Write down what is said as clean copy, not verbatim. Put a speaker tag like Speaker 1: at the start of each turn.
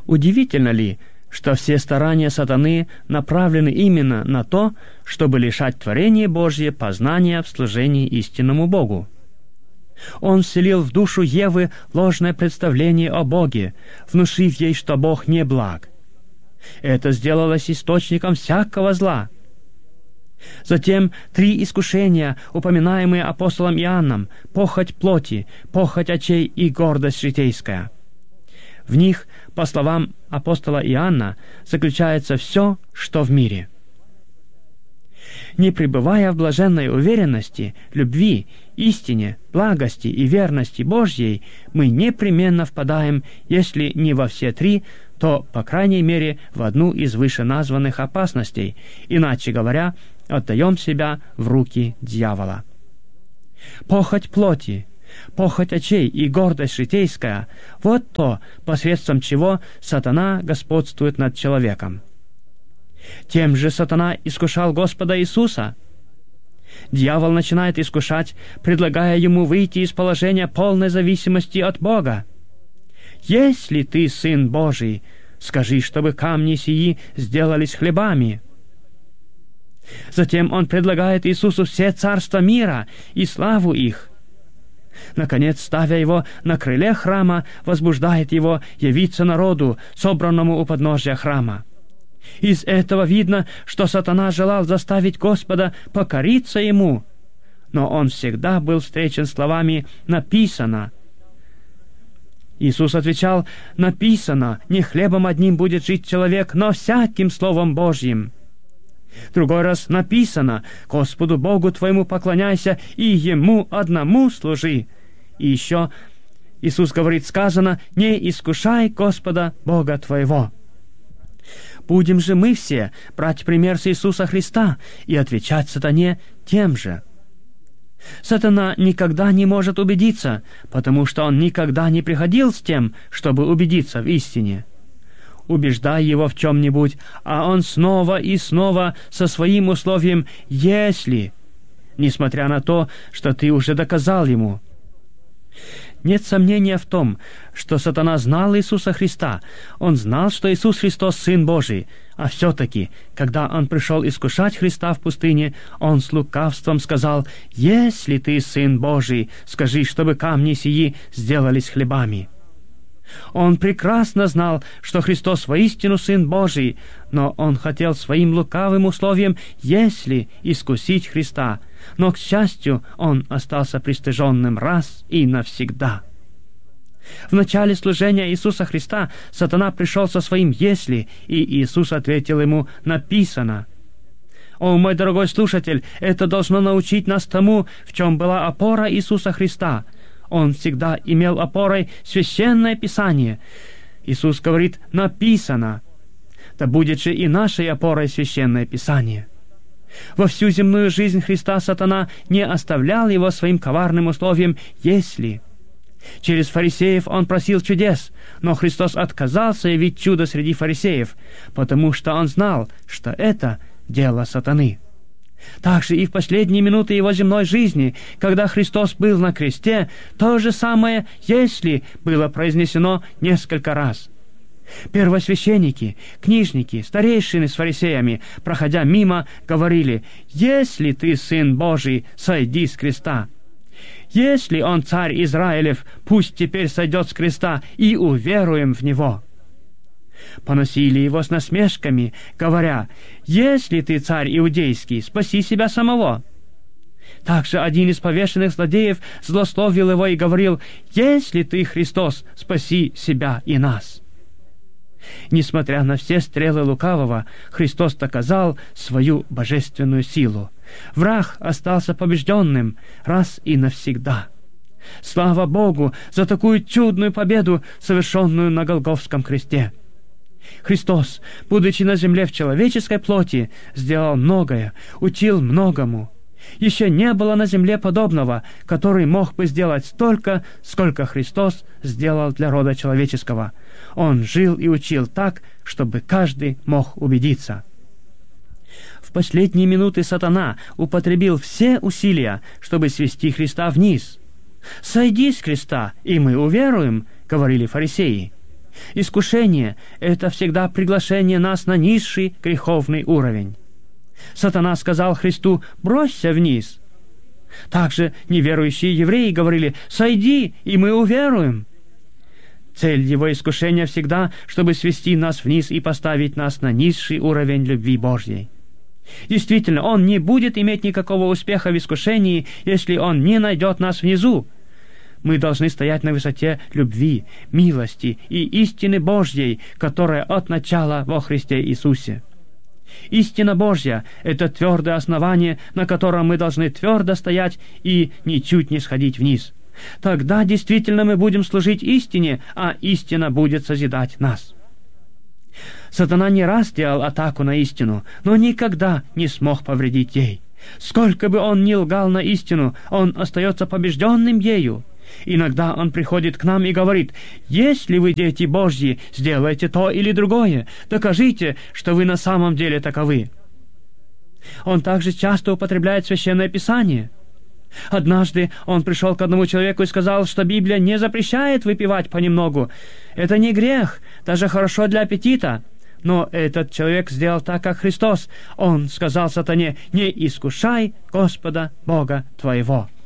Speaker 1: Удивительно ли, что все старания сатаны направлены именно на то, чтобы лишать творение Божье познания в служении истинному Богу? Он вселил в душу Евы ложное представление о Боге, внушив ей, что Бог не благ. Это сделалось источником всякого зла. Затем 3 искушения, упоминаемые апостолом Иоанном: похоть плоти, похоть очей и гордость житейская. В них, по словам апостола Иоанна, заключается все, что в мире. Не пребывая в блаженной уверенности, любви, истине, благости и верности Божьей, мы непременно впадаем, если не во все 3, то, по крайней мере, в одну из вышеназванных опасностей, иначе говоря, отдаем себя в руки дьявола. Похоть плоти, похоть очей и гордость житейская — вот то, посредством чего сатана господствует над человеком. Тем же сатана искушал Господа Иисуса. Дьявол начинает искушать, предлагая ему выйти из положения полной зависимости от Бога. «Если ты Сын Божий, скажи, чтобы камни сии сделались хлебами». Затем он предлагает Иисусу все царства мира и славу их. Наконец, ставя его на крыле храма, возбуждает его явиться народу, собранному у подножия храма. Из этого видно, что сатана желал заставить Господа покориться ему, но он всегда был встречен словами «написано». Иисус отвечал: «Написано, не хлебом одним будет жить человек, но всяким словом Божьим». Другой раз написано: «Господу Богу твоему поклоняйся и Ему одному служи». И еще Иисус говорит: сказано: «Не искушай Господа Бога твоего». Будем же мы все брать пример с Иисуса Христа и отвечать сатане тем же. Сатана никогда не может убедиться, потому что он никогда не приходил с тем, чтобы убедиться в истине. Убеждай его в чем-нибудь, а он снова и снова со своим условием «если», несмотря на то, что ты уже доказал ему. Нет сомнения в том, что сатана знал Иисуса Христа. Он знал, что Иисус Христос — Сын Божий. А все-таки, когда он пришел искушать Христа в пустыне, он с лукавством сказал: «Если ты Сын Божий, скажи, чтобы камни сии сделались хлебами». Он прекрасно знал, что Христос воистину Сын Божий, но он хотел своим лукавым условием «если» искусить Христа. Но, к счастью, он остался пристыженным раз и навсегда. В начале служения Иисуса Христа сатана пришел со своим «если», и Иисус ответил ему: «написано». О, мой дорогой слушатель, это должно научить нас тому, в чем была опора Иисуса Христа. Он всегда имел опорой Священное Писание. Иисус говорит: «написано». Да будет же и нашей опорой Священное Писание. Во всю земную жизнь Христа сатана не оставлял его своим коварным условием «если». Через фарисеев он просил чудес, но Христос отказался явить чудо среди фарисеев, потому что он знал, что это дело сатаны. Также и в последние минуты его земной жизни, когда Христос был на кресте, то же самое «если» было произнесено несколько раз. Первосвященники, книжники, старейшины с фарисеями, проходя мимо, говорили: «Если ты Сын Божий, сойди с креста». Если он царь Израилев, пусть теперь сойдет с креста, и уверуем в него. Поносили его с насмешками, говоря: «Если ты царь иудейский, спаси себя самого». Также один из повешенных злодеев злословил его и говорил: «Если ты Христос, спаси себя и нас». Несмотря на все стрелы лукавого, Христос доказал свою божественную силу. Враг остался побежденным раз и навсегда. Слава Богу за такую чудную победу, совершенную на Голгофском кресте! Христос, будучи на земле в человеческой плоти, сделал многое, учил многому. Еще не было на земле подобного, который мог бы сделать столько, сколько Христос сделал для рода человеческого. Он жил и учил так, чтобы каждый мог убедиться. В последние минуты сатана употребил все усилия, чтобы свести Христа вниз. «Сойди с креста, и мы уверуем», — говорили фарисеи. Искушение — это всегда приглашение нас на низший греховный уровень. Сатана сказал Христу: «Бросься вниз». Также неверующие евреи говорили: «Сойди, и мы уверуем». Цель его искушения всегда, чтобы свести нас вниз и поставить нас на низший уровень любви Божьей. Действительно, он не будет иметь никакого успеха в искушении, если он не найдет нас внизу. Мы должны стоять на высоте любви, милости и истины Божьей, которая от начала во Христе Иисусе. Истина Божья — это твердое основание, на котором мы должны твердо стоять и ничуть не сходить вниз. Тогда действительно мы будем служить истине, а истина будет созидать нас. Сатана не раз делал атаку на истину, но никогда не смог повредить ей. Сколько бы он ни лгал на истину, он остается побежденным ею. Иногда он приходит к нам и говорит: «Если вы дети Божьи, сделайте то или другое, докажите, что вы на самом деле таковы». Он также часто употребляет Священное Писание. Однажды он пришел к одному человеку и сказал, что Библия не запрещает выпивать понемногу. Это не грех, даже хорошо для аппетита. Но этот человек сделал так, как Христос. Он сказал сатане: «Не искушай Господа Бога твоего».